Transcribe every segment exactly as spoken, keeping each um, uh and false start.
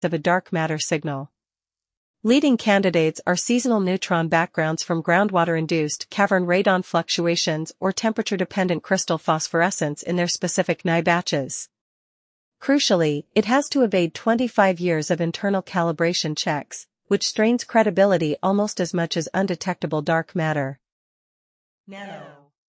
of a dark matter signal. Leading candidates are seasonal neutron backgrounds from groundwater-induced cavern radon fluctuations or temperature-dependent crystal phosphorescence in their specific N I batches. Crucially, it has to evade twenty-five years of internal calibration checks, which strains credibility almost as much as undetectable dark matter. Nano.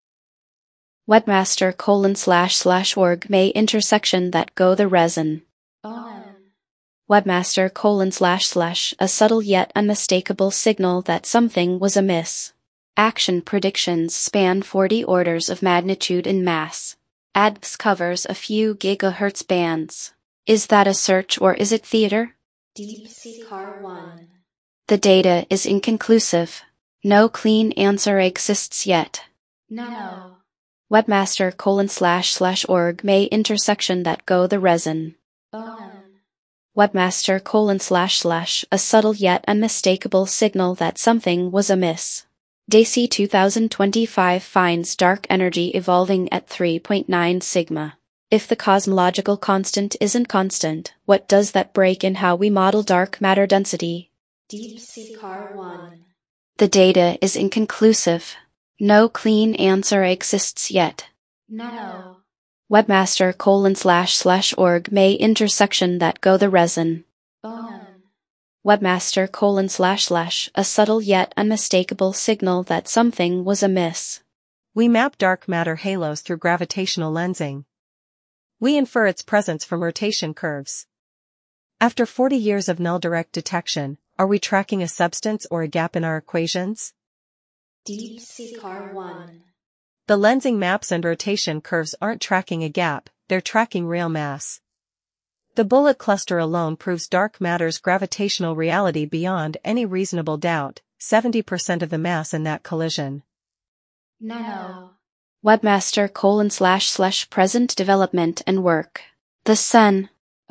Webmaster colon slash slash org may intersection that go the resin. On. Webmaster colon slash slash a subtle yet unmistakable signal that something was amiss. Action predictions span forty orders of magnitude in mass. A D S covers a few gigahertz bands. Is that a search or is it theater? DeepSeek one. The data is inconclusive. No clean answer exists yet. Nano. Webmaster colon slash slash org may intersection that go the resin. On. Webmaster colon slash slash a subtle yet unmistakable signal that something was amiss. DAISY twenty twenty-five finds dark energy evolving at three point nine sigma. If the cosmological constant isn't constant, what does that break in how we model dark matter density? DeepSeek one. The data is inconclusive. No clean answer exists yet. Nano. Webmaster colon slash slash org may intersection that go the resin. On. Webmaster colon slash slash a subtle yet unmistakable signal that something was amiss. We map dark matter halos through gravitational lensing. We infer its presence from rotation curves. After forty years of null direct detection, are we tracking a substance or a gap in our equations? DeepSeek one. The lensing maps and rotation curves aren't tracking a gap, they're tracking real mass. The bullet cluster alone proves dark matter's gravitational reality beyond any reasonable doubt, seventy percent of the mass in that collision. Nano. Webmaster colon slash slash present development and work. The Sun.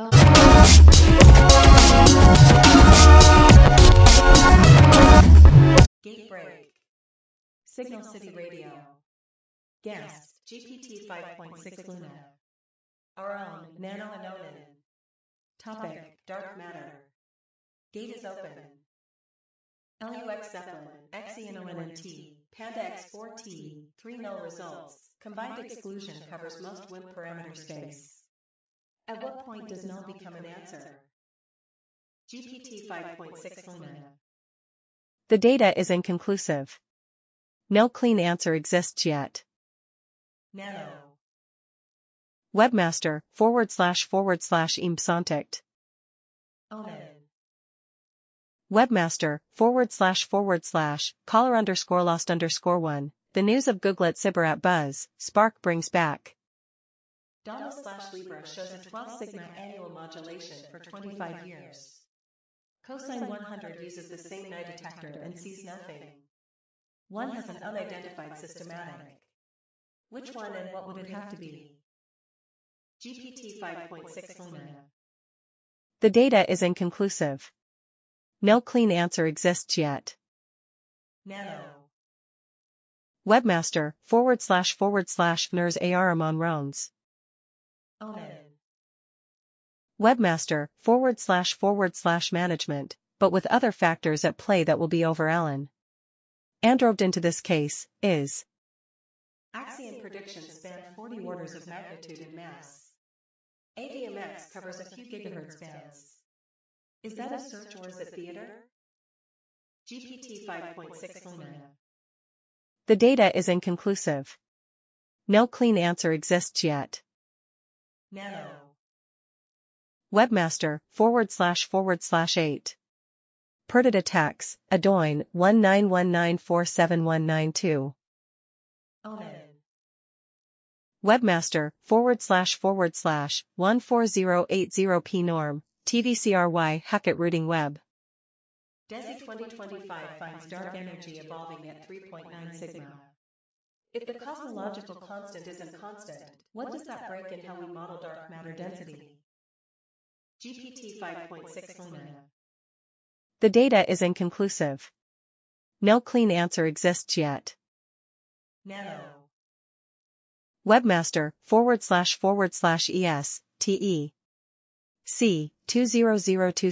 Gate break. Signal City Radio. Guest, G P T five point six Luna. Our own, Nano and Onan. Topic, dark matter. Gate is open. L U X Zeppelin, X E N O N N T, Panda X four T, three null results. Combined exclusion covers most W I M P parameter space. At what point does null become an answer? G P T five point six Luna. The data is inconclusive. No clean answer exists yet. Nano. Webmaster, forward slash forward slash imsontict. Onan. Webmaster, forward slash forward slash, caller underscore lost underscore one. The news of Googlet Cyber Buzz, Spark brings back. Donald slash Libra shows a twelve sigma annual modulation for twenty-five years. Cosine one hundred uses the same Nye detector and sees nothing. One has an unidentified systematic. Which one and what would it have to be? G P T five point six Luna. The data is inconclusive. No clean answer exists yet. Nano. Webmaster, forward slash forward slash N R S Aramon Rones. Onan. Webmaster, forward slash forward slash management, but with other factors at play that will be over Allen. Androbed into this case, is. Axion predictions span forty orders of magnitude in mass. A D M X covers a few gigahertz bands. Is that a search or is it theater? G P T five point six Luna. The data is inconclusive. No clean answer exists yet. Nano. Webmaster, forward slash forward slash eight. Perdita Tax, Adoin, one nine one nine four seven one nine two. Onan. Webmaster, forward slash forward slash, one four zero eight zero P norm, T V C R Y Hackett routing web. DESI twenty twenty-five finds dark energy evolving at three point nine sigma. If the cosmological constant isn't constant, what does that break in how we model dark matter density? G P T five point six Luna. The data is inconclusive. No clean answer exists yet. Nano. Webmaster, forward slash forward slash ES, TE. C, two zero zero two